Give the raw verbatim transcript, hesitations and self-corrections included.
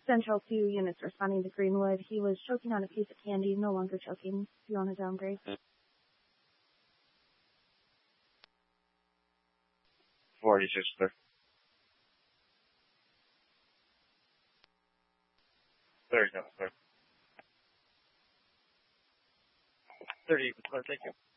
Central two units responding to Greenwood. He was choking on a piece of candy, no longer choking. Do you want to downgrade? forty-six, sir. thirty-seven, sir. thirty, sir, thank you.